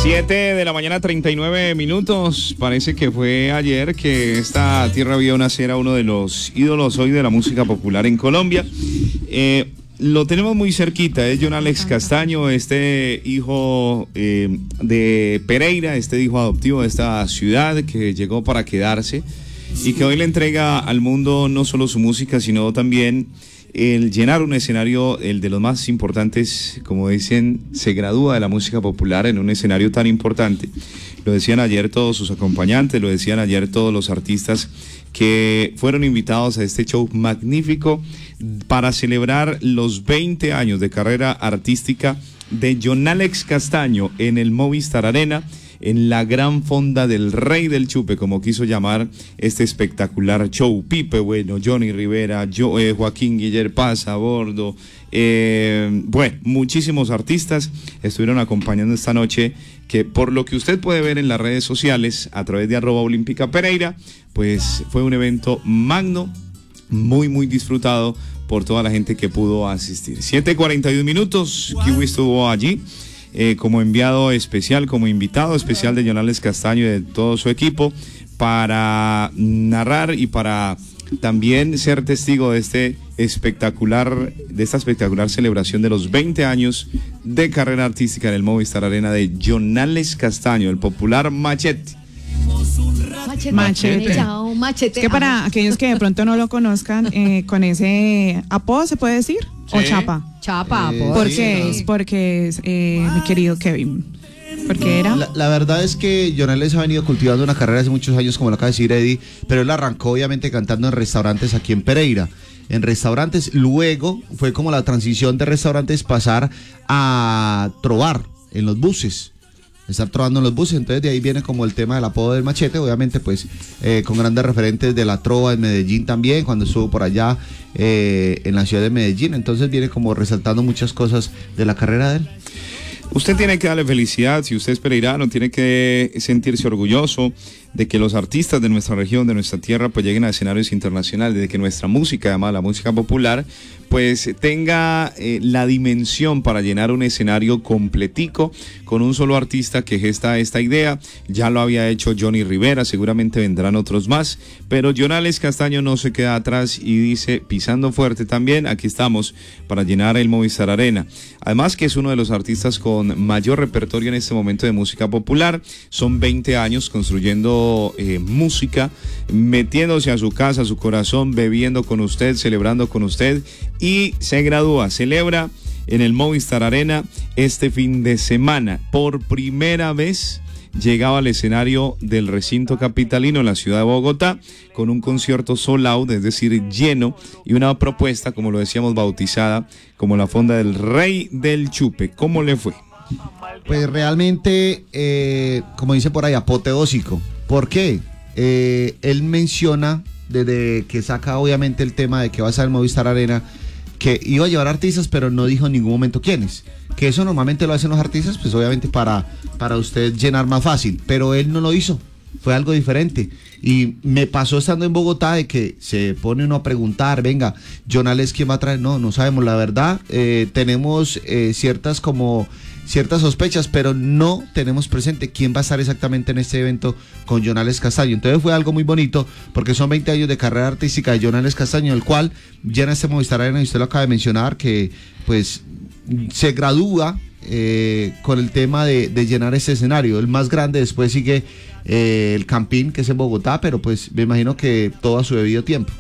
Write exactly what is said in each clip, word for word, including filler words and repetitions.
siete de la mañana, treinta y nueve minutos. Parece que fue ayer que esta tierra vio nacer a uno de los ídolos hoy de la música popular en Colombia. Eh, lo tenemos muy cerquita, es John Alex Castaño, este hijo eh, de Pereira, este hijo adoptivo de esta ciudad que llegó para quedarse y que hoy le entrega al mundo no solo su música, sino también el llenar un escenario, el de los más importantes, como dicen, se gradúa de la música popular en un escenario tan importante. Lo decían ayer todos sus acompañantes, lo decían ayer todos los artistas que fueron invitados a este show magnífico para celebrar los veinte años de carrera artística de John Alex Castaño en el Movistar Arena, en la gran fonda del Rey del Chupe, como quiso llamar este espectacular show. Pipe Bueno, Johnny Rivera, yo, eh, Joaquín Guiller Paz a bordo, eh, bueno, muchísimos artistas estuvieron acompañando esta noche, que por lo que usted puede ver en las redes sociales, a través de arroba Olímpica Pereira, pues fue un evento magno, muy, muy disfrutado por toda la gente que pudo asistir. siete cuarenta y dos minutos, Kiwi estuvo allí. Eh, como enviado especial, como invitado especial de John Alex Castaño y de todo su equipo, para narrar y para también ser testigo de este espectacular, de esta espectacular celebración de los veinte años de carrera artística en el Movistar Arena de John Alex Castaño, el popular Machete. Machete. Machete. Chao, machete. Es que para aquellos que de pronto no lo conozcan, eh, con ese apodo se puede decir, Sí. o chapa. Chapa, Eh, por ¿Por sí, qué no. es? Porque es eh, mi querido Kevin. Porque era. La, la verdad es que John Alex ha venido cultivando una carrera hace muchos años, como lo acaba de decir Eddie, pero él arrancó obviamente cantando en restaurantes aquí en Pereira. En restaurantes, luego fue como la transición de restaurantes pasar a trovar en los buses. Estar trovando en los buses, entonces de ahí viene como el tema del apodo del Machete, obviamente pues eh, con grandes referentes de la trova en Medellín también, cuando estuvo por allá eh, en la ciudad de Medellín, entonces viene como resaltando muchas cosas de la carrera de él. Usted tiene que darle felicidad, si usted es pereirano, tiene que sentirse orgulloso de que los artistas de nuestra región, de nuestra tierra, pues lleguen a escenarios internacionales, de que nuestra música, además la música popular, pues tenga eh, la dimensión para llenar un escenario completico con un solo artista que gesta esta idea. Ya lo había hecho Johnny Rivera, seguramente vendrán otros más, pero John Alex Castaño no se queda atrás y dice, pisando fuerte también, aquí estamos para llenar el Movistar Arena. Además que es uno de los artistas con mayor repertorio en este momento de música popular, son veinte años construyendo Eh, música, metiéndose a su casa, a su corazón, bebiendo con usted, celebrando con usted, y se gradúa, celebra en el Movistar Arena este fin de semana. Por primera vez llegaba al escenario del recinto capitalino en la ciudad de Bogotá con un concierto sold out, es decir, lleno, y una propuesta, como lo decíamos, bautizada como la fonda del Rey del Chupe. ¿Cómo le fue? Pues realmente, eh, como dice por ahí, apoteósico. ¿Por qué? Eh, él menciona, desde que saca obviamente el tema de que va a ser el Movistar Arena, que iba a llevar artistas, pero no dijo en ningún momento quiénes. Que eso normalmente lo hacen los artistas, pues obviamente para, para usted llenar más fácil. Pero él no lo hizo, fue algo diferente. Y me pasó estando en Bogotá de que se pone uno a preguntar, venga, John Alex, ¿quién va a traer? No, no sabemos, la verdad. Eh, tenemos eh, ciertas como... ciertas sospechas, pero no tenemos presente quién va a estar exactamente en este evento con John Alex Castaño. Entonces fue algo muy bonito, porque son veinte años de carrera artística de John Alex Castaño, el cual llena este Movistar Arena, y usted lo acaba de mencionar, que pues se gradúa eh, con el tema de, de llenar este escenario. El más grande, después sigue eh, el Campín, que es en Bogotá, pero pues me imagino que todo a su debido tiempo.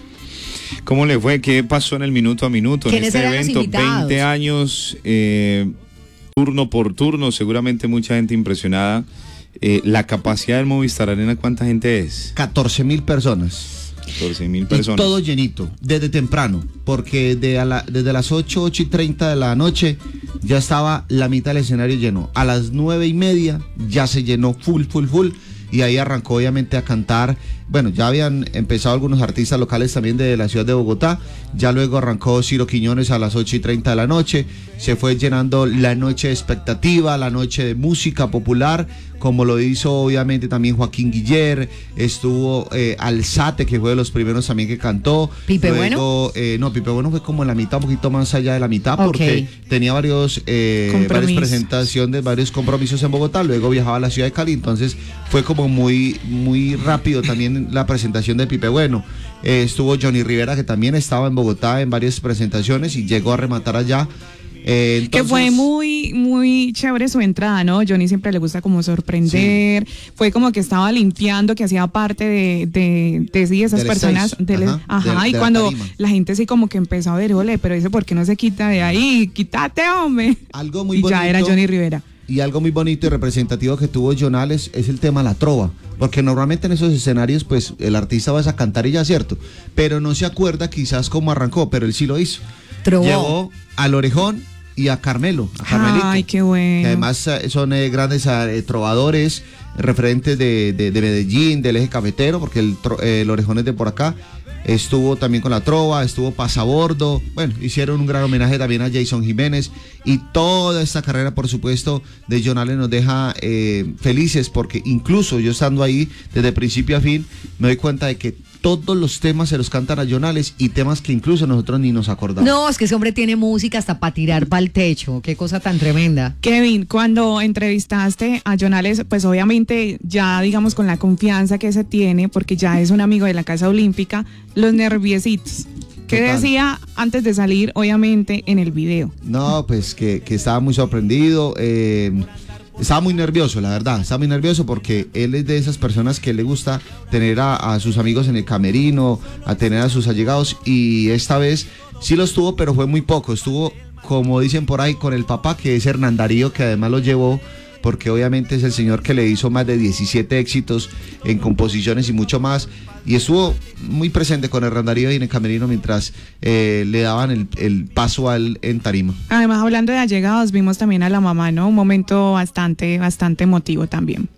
¿Cómo le fue? ¿Qué pasó en el minuto a minuto en ¿Quiénes este eran los evento? invitados? veinte años, eh, turno por turno, seguramente mucha gente impresionada. Eh, la capacidad del Movistar Arena, ¿cuánta gente es? catorce mil personas. catorce mil Y personas. todo llenito, desde temprano, porque de a la, desde las ocho, ocho y treinta de la noche ya estaba la mitad del escenario lleno. A las nueve y media ya se llenó full, full, full, y ahí arrancó obviamente a cantar bueno, ya habían empezado algunos artistas locales también de la ciudad de Bogotá, ya luego arrancó Ciro Quiñones a las ocho y treinta de la noche, se fue llenando la noche de expectativa, la noche de música popular, como lo hizo obviamente también Joaquín Guiller, estuvo eh, Alzate, que fue de los primeros también que cantó. ¿Pipe luego, Bueno? Eh, no, Pipe Bueno fue como en la mitad, un poquito más allá de la mitad, porque Ok. tenía varios, eh, varias Compromisos. presentaciones, varios compromisos en Bogotá, luego viajaba a la ciudad de Cali, entonces fue como muy, muy rápido también la presentación de Pipe Bueno. Eh, estuvo Johnny Rivera, que también estaba en Bogotá en varias presentaciones y llegó a rematar allá. Eh, entonces, Que fue muy, muy chévere su entrada, ¿no? Johnny siempre le gusta como sorprender. Fue como que estaba limpiando, que hacía parte de, de, de sí, esas Del personas. stage, del- ajá, ajá, de- y de la cuando tarima. la gente sí como que empezó a ver, ole, pero ese por qué no se quita de ahí, quítate, hombre. Algo muy y bonito. ya era Johnny Rivera. Y algo muy bonito y representativo que tuvo Jonales es el tema de la trova, porque normalmente en esos escenarios pues el artista va a cantar y ya, cierto, pero no se acuerda quizás cómo arrancó, pero él sí lo hizo. Trovó. Llegó al Orejón y a Carmelo, a Carmelito. Ay, qué bueno. Que además eh, son eh, grandes eh, trovadores, referentes de, de- de Medellín, del eje cafetero, porque el, tro- eh, el Orejón es de por acá. Estuvo también con la trova, estuvo Pasabordo, bueno, hicieron un gran homenaje también a Jason Jiménez y toda esta carrera, por supuesto, de Jonales nos deja eh, felices, porque incluso yo estando ahí desde principio a fin, me doy cuenta de que todos los temas se los cantan a Jonales y temas que incluso nosotros ni nos acordamos. No, es que ese hombre tiene música hasta para tirar para el techo. Qué cosa tan tremenda. Kevin, cuando entrevistaste a Jonales, pues obviamente ya digamos con la confianza que se tiene, porque ya es un amigo de la Casa Olímpica, los nerviositos. ¿Qué Total. decía antes de salir, obviamente, en el video? No, pues que, que estaba muy sorprendido, eh, estaba muy nervioso, la verdad, estaba muy nervioso porque él es de esas personas que le gusta tener a, a sus amigos en el camerino, a tener a sus allegados, y esta vez sí los tuvo, pero fue muy poco, estuvo, como dicen por ahí, con el papá, que es Hernán Darío, que además lo llevó, porque obviamente es el señor que le hizo más de diecisiete éxitos en composiciones y mucho más, y estuvo muy presente con Hernán Darío y en el camerino mientras eh, le daban el, el paso a él en tarima. Además, hablando de allegados, vimos también a la mamá, ¿no? Un momento bastante, bastante emotivo también.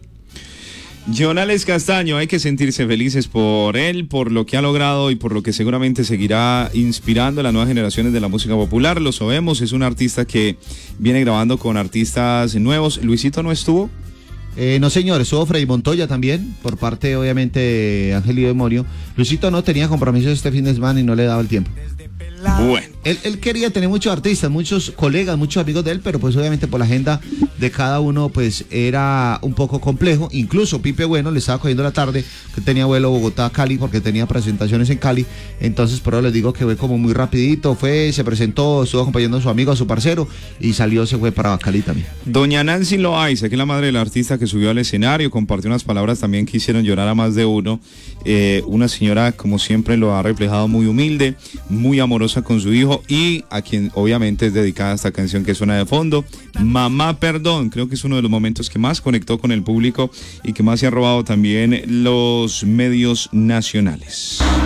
Jonales Castaño, hay que sentirse felices por él, por lo que ha logrado y por lo que seguramente seguirá inspirando a las nuevas generaciones de la música popular. Lo sabemos, es un artista que viene grabando con artistas nuevos. ¿Luisito no estuvo? Eh, no, señor, estuvo Freddy Montoya también, por parte obviamente de Ángel y Demonio. Luisito no tenía compromisos este fin de semana y no le daba el tiempo. Bueno. Él, él quería tener muchos artistas, muchos colegas, muchos amigos de él, pero pues obviamente por la agenda de cada uno pues era un poco complejo. Incluso Pipe Bueno le estaba cogiendo la tarde, que tenía vuelo Bogotá-Cali porque tenía presentaciones en Cali. Entonces por eso les digo que fue como muy rapidito, fue, se presentó, estuvo acompañando a su amigo, a su parcero, y salió, se fue para Cali también. Doña Nancy Loaiza, que es la madre del artista que subió al escenario, compartió unas palabras también que hicieron llorar a más de uno. Eh, una señora, como siempre lo ha reflejado, muy humilde, muy amorosa con su hijo, y a quien obviamente es dedicada esta canción que suena de fondo, Mamá Perdón. Creo que es uno de los momentos que más conectó con el público y que más se ha robado también los medios nacionales.